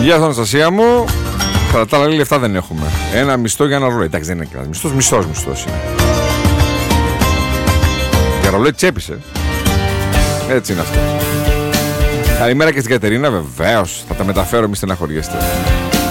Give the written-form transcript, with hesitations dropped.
Γεια σας, Αναστασία μου. Κατά τα άλλα λεφτά δεν έχουμε. Ένα μισθό για ένα ρολόι. Εντάξει, δεν είναι κανένα μισθός είναι. Για ρολόι τσέπησε. Έτσι είναι αυτό. Καλημέρα και στην Κατερίνα, βεβαίως. Θα τα μεταφέρω, μη στεναχωριέστε.